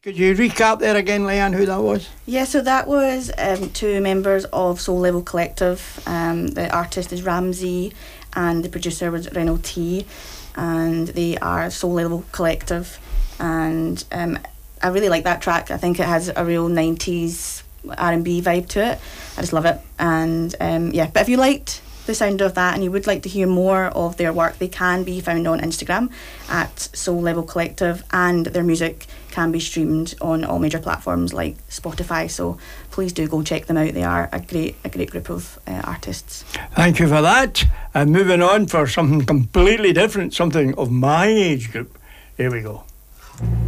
Could you recap there again, Leanne, who that was? Yeah, so that was two members of Soul Level Collective. The artist is Ramsey and the producer was Reynold T. And they are Soul Level Collective. And I really like that track. I think it has a real 90s R&B vibe to it. I just love it. And but if you liked the sound of that and you would like to hear more of their work, they can be found on Instagram at Soul Level Collective, and their music can be streamed on all major platforms like Spotify, so please do go check them out. They are a great group of artists. Thank you for that. And moving on for something completely different, something of my age group. Here we go.